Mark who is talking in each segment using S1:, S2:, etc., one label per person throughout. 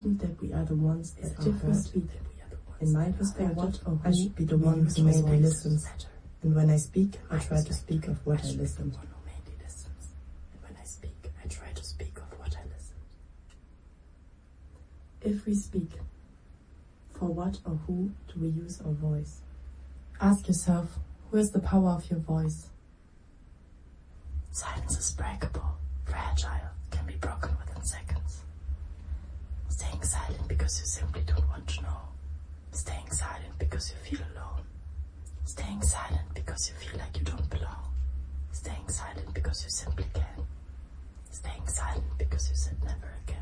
S1: that we are the ones that are heard. In my perspective, I should be the one who mainly listens, and when I speak, I try to speak of what I listened. If we speak, for what or who do we use our voice? Ask yourself, who has the power of your voice?
S2: Silence is breakable, fragile, can be broken within seconds. Staying silent because you simply don't want to know. Staying silent because you feel alone. Staying silent because you feel like you don't belong. Staying silent because you simply can. Staying silent because you said never again.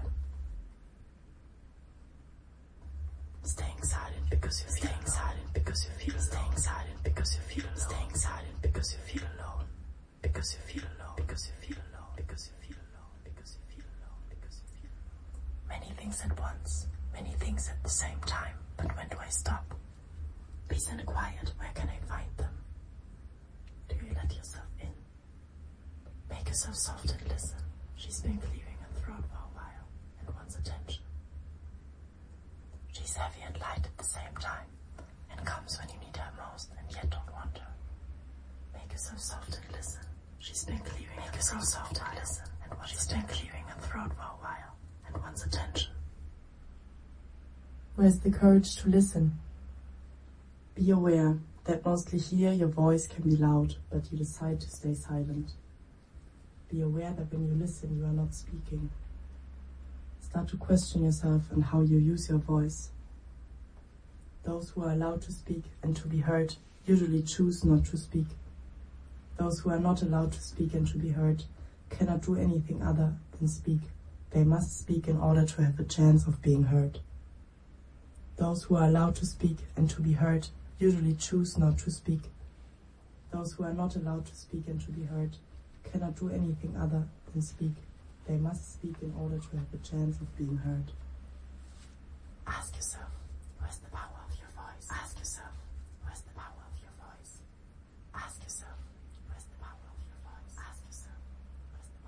S2: Staying silent because you feel silent because you feel staying silent because you feel staying silent because you feel alone. Because you feel alone. Because you feel alone. Because you feel alone. Because you feel alone. Because you feel alone. Many things at once, many things at the same time. But when do I stop? Peace and quiet, where can I find them? Do you let yourself in? Make yourself soft and listen. She's been clearing her throat for a while and wants attention. She's heavy and light at the same time and comes when you need her most and yet don't want her. Make yourself soft and listen. She's been clearing her throat soft and listen and wants she's been clearing her throat for a while and wants attention.
S1: Where's the courage to listen? Be aware that mostly here your voice can be loud, but you decide to stay silent. Be aware that when you listen, you are not speaking. Start to question yourself and how you use your voice. Those who are allowed to speak and to be heard usually choose not to speak. Those who are not allowed to speak and to be heard cannot do anything other than speak. They must speak in order to have a chance of being heard. Those who are allowed to speak and to be heard usually choose not to speak. Those who are not allowed to speak and to be heard cannot do anything other than speak. They must speak in order to have a chance of being heard.
S2: Ask yourself,